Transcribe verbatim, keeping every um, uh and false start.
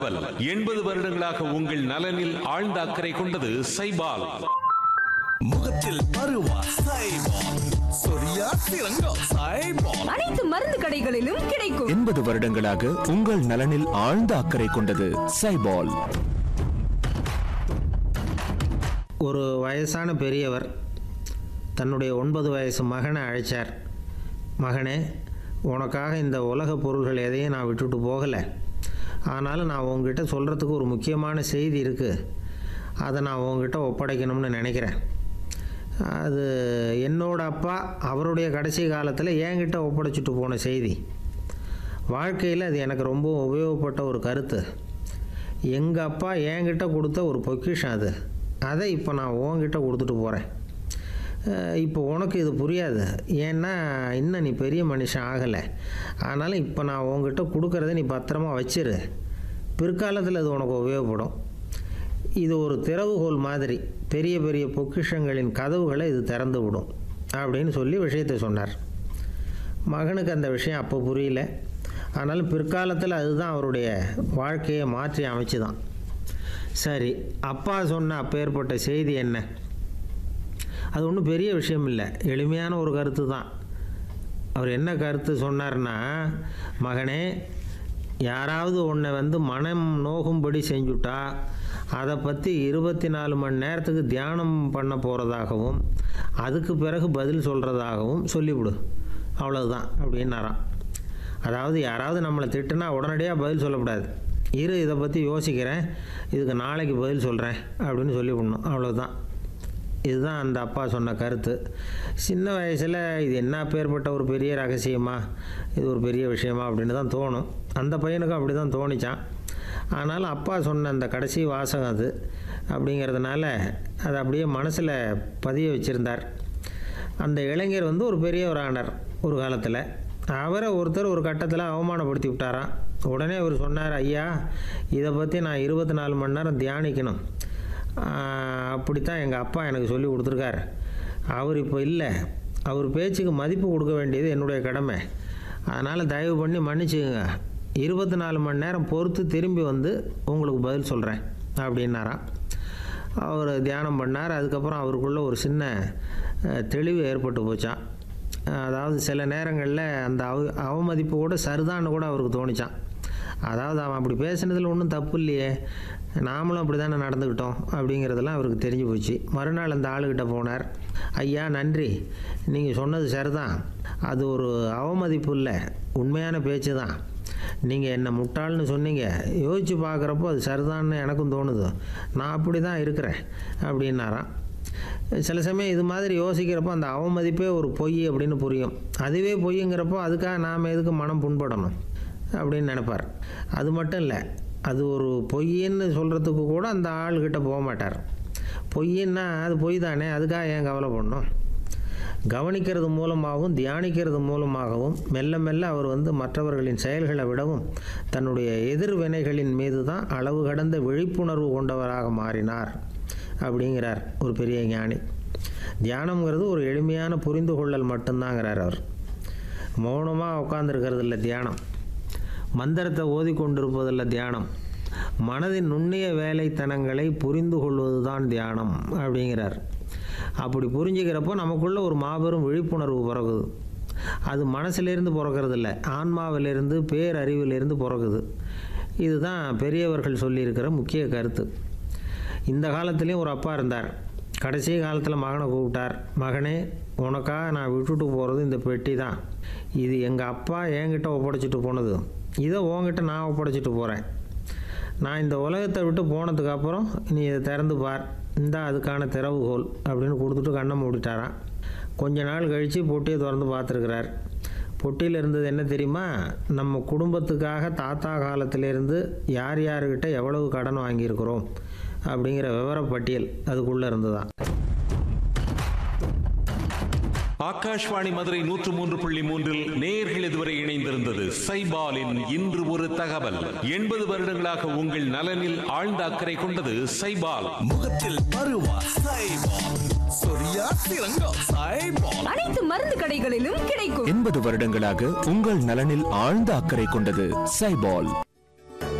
எண்பது வருடங்களாக உங்கள் நலனில் ஆழ்ந்த அக்கறை கொண்டது சைபால். முகத்தில் பருவா சைபால், சொரியா சிறங்கா சைபால். அனைத்து மருந்து கடைகளிலும் கிடைக்கும். எண்பது வருடங்களாக உங்கள் நலனில் ஆழ்ந்த அக்கறை கொண்டது சைபால். ஒரு வயசான பெரியவர் தன்னுடைய ஒன்பது வயசு மகனை அழைச்சார். மகனே, உனக்காக இந்த உலக பொருள்கள் எதையும் நான் விட்டுட்டு போகலை. ஆனாலும் நான் உங்ககிட்ட சொல்கிறதுக்கு ஒரு முக்கியமான செய்தி இருக்குது. அதை நான் உங்ககிட்ட ஒப்படைக்கணும்னு நினைக்கிறேன். அது என்னோட அப்பா அவருடைய கடைசி காலத்தில் என்கிட்ட ஒப்படைச்சிட்டு போன செய்தி. வாழ்க்கையில் அது எனக்கு ரொம்ப உபயோகப்பட்ட ஒரு கருத்து. எங்கள் அப்பா என்கிட்ட கொடுத்த ஒரு பொக்கிஷம் அது. அதை இப்போ நான் உன்கிட்ட கொடுத்துட்டு போகிறேன். இப்போ உனக்கு இது புரியாது, ஏன்னா இன்னும் நீ பெரிய மனுஷன் ஆகலை. ஆனாலும் இப்போ நான் உங்ககிட்ட கொடுக்குறத நீ பத்திரமா வச்சிரு. பிற்காலத்தில் அது உனக்கு உபயோகப்படும். இது ஒரு திறவுகோல் மாதிரி. பெரிய பெரிய பொக்கிஷங்களின் கதவுகளை இது திறந்து விடும் அப்படின்னு சொல்லி விஷயத்தை சொன்னார். மகனுக்கு அந்த விஷயம் அப்போ புரியல. ஆனாலும் பிற்காலத்தில் அதுதான் அவருடைய வாழ்க்கையை மாற்றி அமைச்சுதான். சரி, அப்பா சொன்ன அப்பேற்பட்ட செய்தி என்ன? அது ஒன்றும் பெரிய விஷயம் இல்லை, எளிமையான ஒரு கருத்து தான். அவர் என்ன கருத்து சொன்னார்னா, மகனே, யாராவது உன்னை வந்து மனம் நோகும்படி செஞ்சுட்டா அதை பற்றி இருபத்தி நாலு மணி நேரத்துக்கு தியானம் பண்ண போகிறதாகவும் அதுக்கு பிறகு பதில் சொல்கிறதாகவும் சொல்லிவிடு, அவ்வளோதான் அப்படின்னாராம். அதாவது யாராவது நம்மளை திட்டுனா உடனடியாக பதில் சொல்லக்கூடாது. இரு, இதை பற்றி யோசிக்கிறேன், இதுக்கு நாளைக்கு பதில் சொல்கிறேன் அப்படின்னு சொல்லிவிடணும், அவ்வளோதான். இதுதான் அந்த அப்பா சொன்ன கருத்து. சின்ன வயசில் இது என்ன பேர்பட்ட ஒரு பெரிய ரகசியமா, இது ஒரு பெரிய விஷயமா அப்படின்னு தான் தோணும். அந்த பையனுக்கும் அப்படி தான் தோணிச்சான். ஆனாலும் அப்பா சொன்ன அந்த கடைசி வாசகம் அது அப்படிங்கிறதுனால அதை அப்படியே மனசில் பதிய வச்சுருந்தார். அந்த இளைஞர் வந்து ஒரு பெரியவர் ஆனார் ஒரு காலத்தில். அவரை ஒருத்தர் ஒரு கட்டத்தில் அவமானப்படுத்தி விட்டாராம். உடனே அவர் சொன்னார், ஐயா, இதை பற்றி நான் இருபத்தி நாலு மணி நேரம் தியானிக்கணும். அப்படித்தான் எங்கள் அப்பா எனக்கு சொல்லி கொடுத்துருக்கார். அவர் இப்போ இல்லை. அவர் பேச்சுக்கு மதிப்பு கொடுக்க வேண்டியது என்னுடைய கடமை. அதனால் தயவு பண்ணி மன்னிச்சுக்குங்க. இருபத்தி நாலு மணி நேரம் பொறுத்து திரும்பி வந்து உங்களுக்கு பதில் சொல்கிறேன் அப்படின்னாராம். அவர் தியானம் பண்ணார். அதுக்கப்புறம் அவருக்குள்ளே ஒரு சின்ன தெளிவு ஏற்பட்டு போச்சான். அதாவது சில நேரங்களில் அந்த அவ அவமதிப்பு கூட சரிதான்னு கூட அவருக்கு தோணிச்சான். அதாவது அவன் அப்படி பேசுனதில் ஒன்றும் தப்பு இல்லையே, நாமளும் அப்படி தானே நடந்துக்கிட்டோம் அப்படிங்கிறதெல்லாம் அவருக்கு தெரிஞ்சு போச்சு. மறுநாள் அந்த ஆளுகிட்ட போனார். ஐயா, நன்றி, நீங்கள் சொன்னது சரிதான். அது ஒரு அவமதிப்பு இல்லை, உண்மையான பேச்சு தான். நீங்கள் என்னை முட்டாள்னு சொன்னீங்க, யோசித்து பார்க்குறப்போ அது சரிதான்னு எனக்கும் தோணுது. நான் அப்படி தான் இருக்கிறேன் அப்படின்னாராம். சில சமயம் இது மாதிரி யோசிக்கிறப்போ அந்த அவமதிப்பே ஒரு பொய் அப்படின்னு புரியும். அதுவே பொய்ங்கிறப்போ அதுக்காக நாம் எதுக்கு மனம் புண்படணும் அப்படின்னு நினைப்பார். அது மட்டும் இல்லை, அது ஒரு பொய்ன்னு சொல்கிறதுக்கு கூட அந்த ஆள்கிட்ட போக மாட்டார். பொய்ன்னா அது பொய் தானே, அதுக்காக ஏன் கவலை பண்ணணும்? கவனிக்கிறது மூலமாகவும் தியானிக்கிறது மூலமாகவும் மெல்ல மெல்ல அவர் வந்து மற்றவர்களின் செயல்களை விடவும் தன்னுடைய எதிர்வினைகளின் மீது தான் அளவு கடந்த விழிப்புணர்வு கொண்டவராக மாறினார் அப்படிங்கிறார் ஒரு பெரிய ஞானி. தியானம்ங்கிறது ஒரு எளிமையான புரிந்து கொள்ளல் மட்டும்தாங்கிறார் அவர். மௌனமாக உட்கார்ந்துருக்கிறது இல்லை தியானம், மந்திரத்தை ஓதி கொண்டிருப்பதில்லை தியானம், மனதின் நுண்ணிய வேலைத்தனங்களை புரிந்து கொள்வது தான் தியானம் அப்படிங்கிறார். அப்படி புரிஞ்சுக்கிறப்போ நமக்குள்ள ஒரு மாபெரும் விழிப்புணர்வு பிறகுது. அது மனசிலிருந்து பிறக்கிறது இல்லை, ஆன்மாவிலிருந்து பேரறிவிலிருந்து பிறகுது. இதுதான் பெரியவர்கள் சொல்லியிருக்கிற முக்கிய கருத்து. இந்த காலத்துலேயும் ஒரு அப்பா இருந்தார். கடைசி காலத்தில் மகனை கூப்பிட்டார். மகனே, உனக்காக நான் விட்டுட்டு போகிறது இந்த பெட்டி தான். இது எங்கள் அப்பா என்கிட்ட ஒப்படைச்சிட்டு போனது. இதை உன்கிட்ட நான் ஒப்படைச்சிட்டு போகிறேன். நான் இந்த உலகத்தை விட்டு போனதுக்கப்புறம் நீ இதை திறந்து பார், இந்த அதுக்கான திறவுகோல் அப்படின்னு கொடுத்துட்டு கண்ணை மூடிட்டாரான். கொஞ்ச நாள் கழித்து பொட்டியை திறந்து பார்த்துருக்கிறார். பொட்டியில் இருந்தது என்ன தெரியுமா? நம்ம குடும்பத்துக்காக தாத்தா காலத்திலேருந்து யார் யார்கிட்ட எவ்வளவு கடன் வாங்கியிருக்கிறோம் அப்படிங்கிற விவரப்பட்டியல் அதுக்குள்ளே இருந்துதான். ஆகாஷ்வாணி மதுரை நூற்று மூன்று புள்ளி மூன்றில் நேயர்கள் இதுவரை இணைந்திருந்தது சைபாலின் இன்று ஒரு தகவல். எண்பது வருடங்களாக உங்கள் நலனில் ஆழ்ந்த அக்கறை கொண்டது சைபால். முகத்தில் பருவா சைபால், சொரியா சிறங்கா சைபால். அனைத்து மருந்து கடைகளிலும் கிடைக்கும். எண்பது வருடங்களாக உங்கள் நலனில் ஆழ்ந்த அக்கறை கொண்டது சைபால்.